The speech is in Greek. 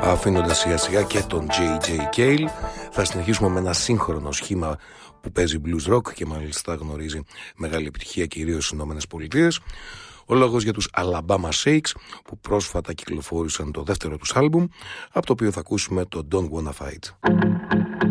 Αφήνοντας σιγά σιγά και τον J.J. Cale, θα συνεχίσουμε με ένα σύγχρονο σχήμα που παίζει blues rock και μάλιστα γνωρίζει μεγάλη επιτυχία κυρίως στις ΗΠΑ. Ο λόγος για τους Alabama Shakes, που πρόσφατα κυκλοφόρησαν το δεύτερο τους άλμπουμ, από το οποίο θα ακούσουμε το Don't Wanna Fight.